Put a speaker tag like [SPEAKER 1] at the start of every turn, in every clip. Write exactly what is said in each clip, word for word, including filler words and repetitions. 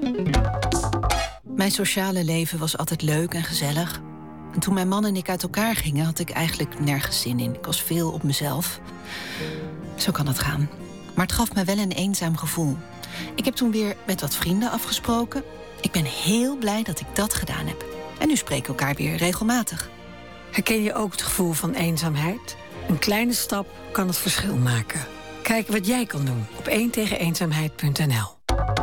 [SPEAKER 1] Mijn sociale leven was altijd leuk en gezellig. En toen mijn man en ik uit elkaar gingen, had ik eigenlijk nergens zin in. Ik was veel op mezelf. Zo kan het gaan. Maar het gaf me wel een eenzaam gevoel. Ik heb toen weer met wat vrienden afgesproken. Ik ben heel blij dat ik dat gedaan heb. En nu spreken we elkaar weer regelmatig.
[SPEAKER 2] Herken je ook het gevoel van eenzaamheid? Een kleine stap kan het verschil maken. Kijk wat jij kan doen op één tegen eenzaamheid punt n l.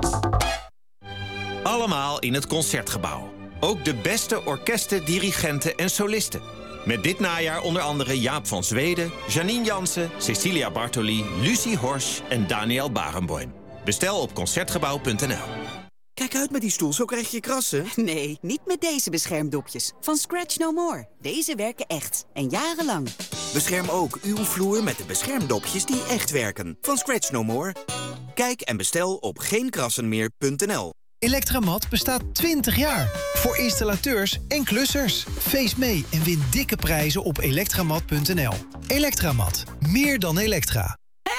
[SPEAKER 3] Allemaal in het Concertgebouw. Ook de beste orkesten, dirigenten en solisten. Met dit najaar onder andere Jaap van Zweden, Janine Jansen, Cecilia Bartoli, Lucie Horsch en Daniel Barenboim. Bestel op concertgebouw punt n l.
[SPEAKER 4] Kijk uit met die stoel, zo krijg je krassen.
[SPEAKER 5] Nee, niet met deze beschermdopjes. Van Scratch No More. Deze werken echt. En jarenlang.
[SPEAKER 4] Bescherm ook uw vloer met de beschermdopjes die echt werken. Van Scratch No More. Kijk en bestel op geen krassen meer punt n l.
[SPEAKER 6] Electramat bestaat twintig jaar. Voor installateurs en klussers. Feest mee en win dikke prijzen op elektramat punt n l. Electramat. Meer dan Elektra.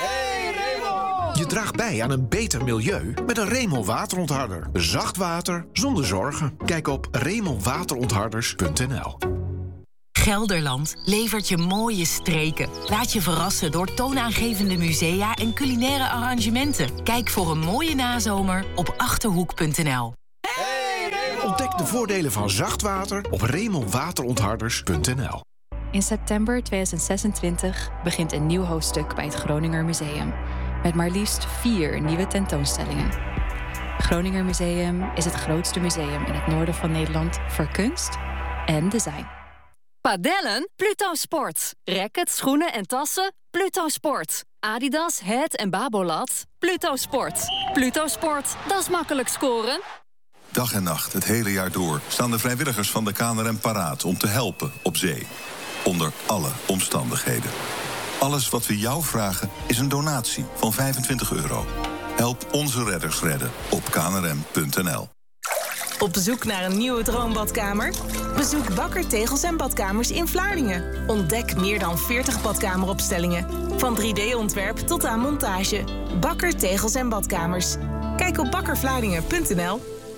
[SPEAKER 7] Je draagt bij aan een beter milieu met een Remel waterontharder. Zacht water zonder zorgen. Kijk op remel waterontharders punt n l.
[SPEAKER 8] Gelderland levert je mooie streken. Laat je verrassen door toonaangevende musea en culinaire arrangementen. Kijk voor een mooie nazomer op achterhoek punt n l.
[SPEAKER 7] Ontdek de voordelen van zacht water op remel waterontharders punt n l.
[SPEAKER 9] In september tweeduizend zesentwintig begint een nieuw hoofdstuk bij het Groninger Museum. Met maar liefst vier nieuwe tentoonstellingen. Het Groninger Museum is het grootste museum in het noorden van Nederland voor kunst en design.
[SPEAKER 10] Padellen? Pluto Sport. Racket, schoenen en tassen? Pluto Sport. Adidas, Het en Babolat? Pluto Sport. Pluto Sport, dat is makkelijk scoren.
[SPEAKER 11] Dag en nacht, het hele jaar door, staan de vrijwilligers van de K N R M paraat om te helpen op zee. Onder alle omstandigheden. Alles wat we jou vragen is een donatie van vijfentwintig euro. Help onze redders redden op k n r m punt n l.
[SPEAKER 12] Op zoek naar een nieuwe droombadkamer? Bezoek Bakker Tegels en Badkamers in Vlaardingen. Ontdek meer dan veertig badkameropstellingen. Van drie D-ontwerp tot aan montage. Bakker Tegels en Badkamers. Kijk op bakker vlaardingen punt n l.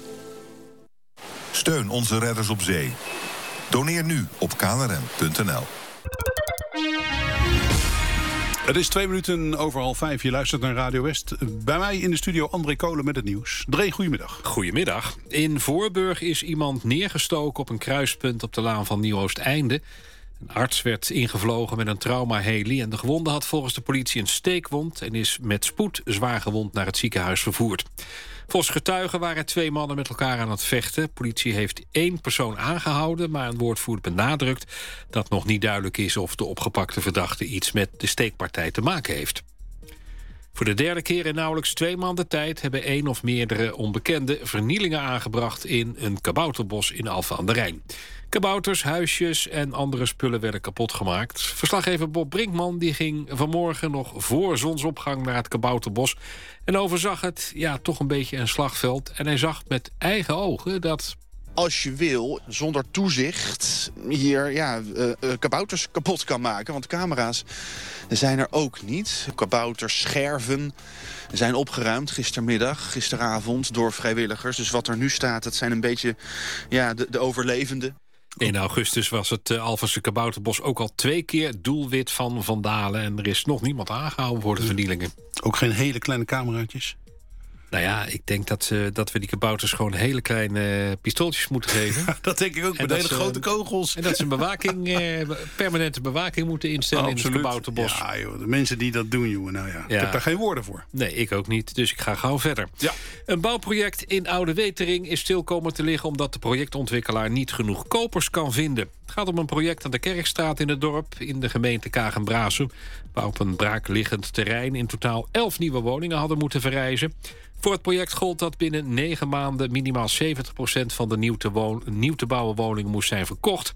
[SPEAKER 11] Steun onze redders op zee. Doneer nu op k n r m punt n l.
[SPEAKER 13] Het is twee minuten over half vijf. Je luistert naar Radio West. Bij mij in de studio André Kolen met het nieuws. Dree, goedemiddag.
[SPEAKER 14] Goedemiddag. In Voorburg is iemand neergestoken op een kruispunt op de laan van Nieuw-Oosteinde. Een arts werd ingevlogen met een traumaheli en de gewonde had volgens de politie een steekwond en is met spoed zwaar gewond naar het ziekenhuis vervoerd. Volgens getuigen waren twee mannen met elkaar aan het vechten. Politie heeft één persoon aangehouden, maar een woordvoerder benadrukt dat nog niet duidelijk is of de opgepakte verdachte iets met de steekpartij te maken heeft. Voor de derde keer in nauwelijks twee maanden tijd hebben één of meerdere onbekenden vernielingen aangebracht in een kabouterbos in Alphen aan de Rijn. Kabouters, huisjes en andere spullen werden kapot gemaakt. Verslaggever Bob Brinkman die ging vanmorgen nog voor zonsopgang naar het kabouterbos en overzag het ja toch een beetje een slagveld. En hij zag met eigen ogen dat
[SPEAKER 15] als je wil, zonder toezicht, hier ja, uh, uh, kabouters kapot kan maken. Want camera's zijn er ook niet. Kabouters, scherven zijn opgeruimd gistermiddag, gisteravond door vrijwilligers. Dus wat er nu staat, dat zijn een beetje ja, de, de overlevenden.
[SPEAKER 14] In augustus was het uh, Alphense kabouterbos ook al twee keer doelwit van vandalen. En er is nog niemand aangehouden voor de vernielingen.
[SPEAKER 13] Ook geen hele kleine cameraatjes?
[SPEAKER 14] Nou ja, ik denk dat, uh, dat we die kabouters gewoon hele kleine uh, pistooltjes moeten geven.
[SPEAKER 13] Dat denk ik ook, met hele ze, grote kogels.
[SPEAKER 14] En dat ze een bewaking, uh, permanente bewaking moeten instellen oh, in het kabouterbos.
[SPEAKER 13] Ja, joh, de mensen die dat doen, jongen, nou ja, ja. Ik heb daar geen woorden voor.
[SPEAKER 14] Nee, ik ook niet, dus ik ga gauw verder.
[SPEAKER 13] Ja.
[SPEAKER 14] Een bouwproject in Oude Wetering is stil komen te liggen omdat de projectontwikkelaar niet genoeg kopers kan vinden. Het gaat om een project aan de Kerkstraat in het dorp in de gemeente Kagen-Braassem, waar op een braakliggend terrein in totaal elf nieuwe woningen hadden moeten verrijzen. Voor het project gold dat binnen negen maanden minimaal zeventig procent van de nieuw te, woon, nieuw te bouwen woningen moest zijn verkocht.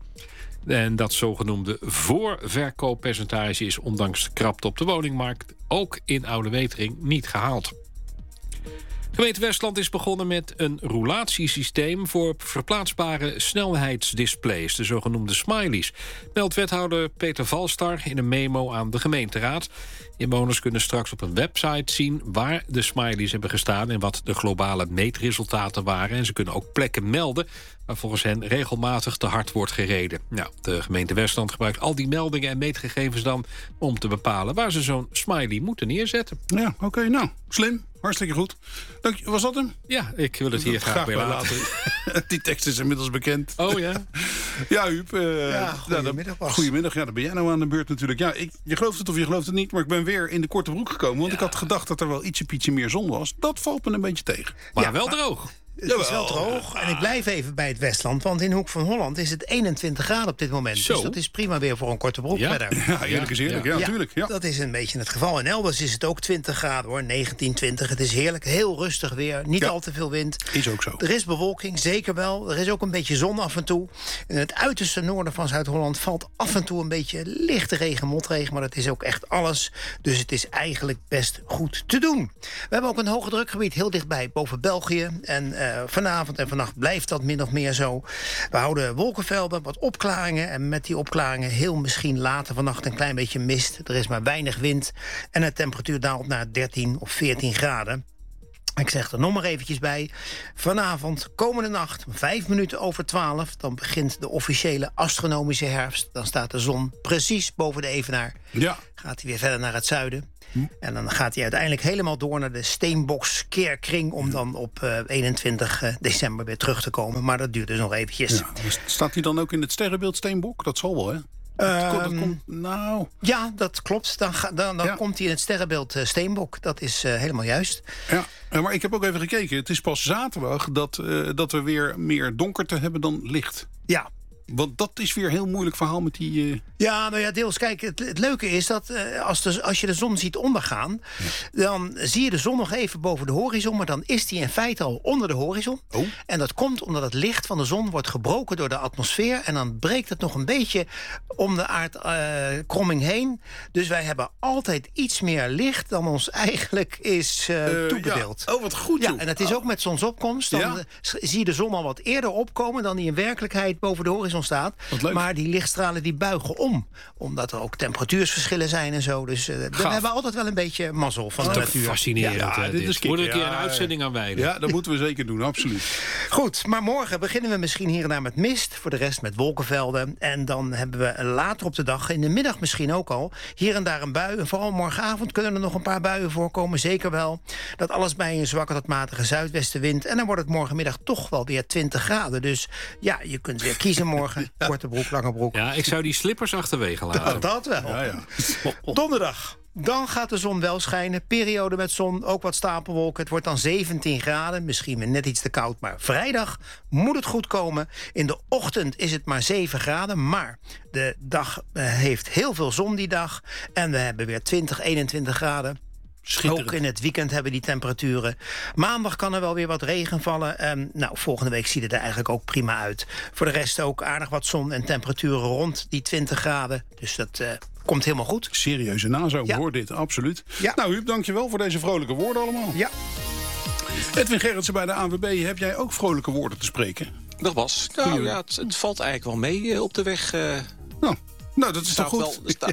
[SPEAKER 14] En dat zogenoemde voorverkooppercentage is ondanks de krapte op de woningmarkt ook in Oude Wetering niet gehaald. Gemeente Westland is begonnen met een roulatiesysteem voor verplaatsbare snelheidsdisplays, de zogenoemde smileys. Meldt wethouder Peter Valstar in een memo aan de gemeenteraad. Inwoners kunnen straks op een website zien waar de smileys hebben gestaan en wat de globale meetresultaten waren. En ze kunnen ook plekken melden waar volgens hen regelmatig te hard wordt gereden. Nou, de gemeente Westland gebruikt al die meldingen en meetgegevens dan om te bepalen waar ze zo'n smiley moeten neerzetten.
[SPEAKER 13] Ja, oké, okay, nou, slim. Hartstikke goed. Dank je. Was dat hem?
[SPEAKER 14] Ja, ik wil het hier graag, graag bij laten.
[SPEAKER 13] laten. Die tekst is inmiddels bekend.
[SPEAKER 14] Oh ja?
[SPEAKER 13] Ja, Huub. Uh,
[SPEAKER 16] ja, goedemiddag.
[SPEAKER 13] Nou, goedemiddag. Ja, dan ben jij nou aan de beurt natuurlijk. Ja, ik, je gelooft het of je gelooft het niet, maar ik ben weer in de korte broek gekomen. Want ja. ik had gedacht dat er wel ietsje pietje meer zon was. Dat valt me een beetje tegen.
[SPEAKER 14] Maar
[SPEAKER 16] ja,
[SPEAKER 14] wel
[SPEAKER 16] maar...
[SPEAKER 14] droog.
[SPEAKER 16] Het is wel droog. En ik blijf even bij het Westland. Want in Hoek van Holland is het eenentwintig graden op dit moment.
[SPEAKER 14] Zo.
[SPEAKER 16] Dus dat is prima weer voor een korte broek
[SPEAKER 14] ja.
[SPEAKER 16] verder.
[SPEAKER 13] Ja, eerlijk is eerlijk. Ja, natuurlijk. Ja,
[SPEAKER 16] ja, dat is een beetje het geval. In Elbers is het ook twintig graden hoor. negentien, twintig. Het is heerlijk. Heel rustig weer. Niet ja. al te veel wind.
[SPEAKER 13] Is ook zo.
[SPEAKER 16] Er is bewolking, zeker wel. Er is ook een beetje zon af en toe. In het uiterste noorden van Zuid-Holland valt af en toe een beetje lichte regen, motregen. Maar dat is ook echt alles. Dus het is eigenlijk best goed te doen. We hebben ook een hoge drukgebied heel dichtbij boven België. En uh, vanavond en vannacht blijft dat min of meer zo. We houden wolkenvelden, wat opklaringen. En met die opklaringen heel misschien later vannacht een klein beetje mist. Er is maar weinig wind. En de temperatuur daalt naar dertien of veertien graden. Ik zeg er nog maar eventjes bij. Vanavond, komende nacht, vijf minuten over twaalf... dan begint de officiële astronomische herfst. Dan staat de zon precies boven de evenaar.
[SPEAKER 13] Ja.
[SPEAKER 16] Gaat hij weer verder naar het zuiden. Hm. En dan gaat hij uiteindelijk helemaal door naar de Steenbokskeerkring... om dan op uh, eenentwintig december weer terug te komen. Maar dat duurt dus nog eventjes.
[SPEAKER 13] Ja, staat hij dan ook in het sterrenbeeld Steenbok? Dat zal wel, hè?
[SPEAKER 16] Um,
[SPEAKER 13] dat komt, nou...
[SPEAKER 16] Ja, dat klopt. Dan, ga, dan, dan ja. komt hij in het sterrenbeeld uh, Steenbok. Dat is uh, helemaal juist.
[SPEAKER 13] Ja, maar ik heb ook even gekeken. Het is pas zaterdag dat, uh, dat we weer meer donkerte hebben dan licht.
[SPEAKER 16] Ja.
[SPEAKER 13] Want dat is weer een heel moeilijk verhaal met die... Uh...
[SPEAKER 16] Ja, nou ja, deels. Kijk, het, het leuke is dat uh, als, de, als je de zon ziet ondergaan... Ja. dan zie je de zon nog even boven de horizon... maar dan is die in feite al onder de horizon.
[SPEAKER 13] Oh.
[SPEAKER 16] En dat komt omdat het licht van de zon wordt gebroken door de atmosfeer... en dan breekt het nog een beetje om de aardkromming uh, heen. Dus wij hebben altijd iets meer licht dan ons eigenlijk is uh, uh, toebedeeld.
[SPEAKER 13] Ja. Oh, wat goed,
[SPEAKER 16] ja, en het is ook met zonsopkomst. Dan ja. zie je de zon al wat eerder opkomen... dan die in werkelijkheid boven de horizon staat. Maar die lichtstralen die buigen om. Omdat er ook temperatuursverschillen zijn en zo. Dus uh, we hebben altijd wel een beetje mazzel van
[SPEAKER 14] oh,
[SPEAKER 16] de natuur.
[SPEAKER 14] Fascinerend. Ja,
[SPEAKER 13] ja, dit is
[SPEAKER 14] Moet ik een keer
[SPEAKER 13] ja,
[SPEAKER 14] een uitzending aan wijden.
[SPEAKER 13] Ja, dat moeten we zeker doen, absoluut.
[SPEAKER 16] Goed, maar morgen beginnen we misschien hier en daar met mist. Voor de rest met wolkenvelden. En dan hebben we later op de dag, in de middag misschien ook al... hier en daar een bui. En vooral morgenavond kunnen er nog een paar buien voorkomen. Zeker wel. Dat alles bij een zwakke tot matige zuidwestenwind. En dan wordt het morgenmiddag toch wel weer twintig graden. Dus ja, je kunt weer kiezen morgen. Ja. Korte broek, lange broek.
[SPEAKER 14] Ja, ik zou die slippers achterwege laten.
[SPEAKER 16] Dat, dat wel.
[SPEAKER 13] Ja, ja.
[SPEAKER 16] Donderdag. Dan gaat de zon wel schijnen. Periode met zon, ook wat stapelwolken. Het wordt dan zeventien graden. Misschien net iets te koud, maar vrijdag moet het goed komen. In de ochtend is het maar zeven graden. Maar de dag uh, heeft heel veel zon die dag. En we hebben weer twintig, eenentwintig graden. Ook in het weekend hebben die temperaturen. Maandag kan er wel weer wat regen vallen. Um, nou, volgende week ziet het er eigenlijk ook prima uit. Voor de rest ook aardig wat zon en temperaturen rond die twintig graden. Dus dat uh, komt helemaal goed.
[SPEAKER 13] Serieuze nazomer ja. hoor dit, absoluut.
[SPEAKER 16] Ja.
[SPEAKER 13] Nou, Huub, dankjewel voor deze vrolijke woorden allemaal.
[SPEAKER 16] Ja.
[SPEAKER 13] Edwin Gerritsen bij de A N W B, heb jij ook vrolijke woorden te spreken?
[SPEAKER 17] Dat was. Nou ja, het, het valt eigenlijk wel mee uh, op de weg. Uh...
[SPEAKER 13] Nou. Nou, dat is toch goed? Wel,
[SPEAKER 17] staat...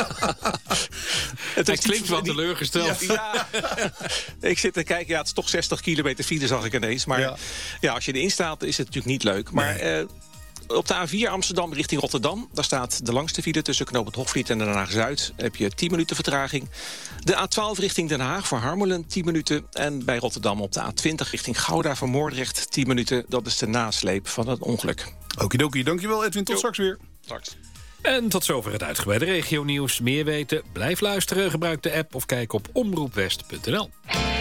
[SPEAKER 14] het Hij klinkt wel teleurgesteld.
[SPEAKER 17] Ja, ja. Ik zit te kijken, ja, het is toch zestig kilometer file, zag ik ineens. Maar ja, ja als je erin staat, is het natuurlijk niet leuk. Maar nee. uh, op de A vier Amsterdam richting Rotterdam... daar staat de langste file tussen Knooppunt Hofvliet en Den Haag-Zuid. Heb je tien minuten vertraging. De A twaalf richting Den Haag voor Harmelen, tien minuten. En bij Rotterdam op de A twintig richting Gouda voor Moordrecht, tien minuten. Dat is de nasleep van het ongeluk.
[SPEAKER 13] Okidoki, dankjewel Edwin. Tot jo. straks weer.
[SPEAKER 17] Straks.
[SPEAKER 14] En tot zover het uitgebreide regionieuws. Meer weten? Blijf luisteren, gebruik de app of kijk op omroepwest punt n l.